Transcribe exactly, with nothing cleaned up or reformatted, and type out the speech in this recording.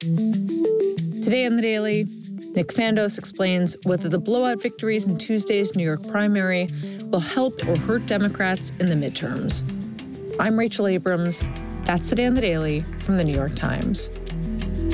Today on The Daily, Nick Fandos explains whether the blowout victories in Tuesday's New York primary will help or hurt Democrats in the midterms. I'm Rachel Abrams. That's Today on The Daily from The New York Times.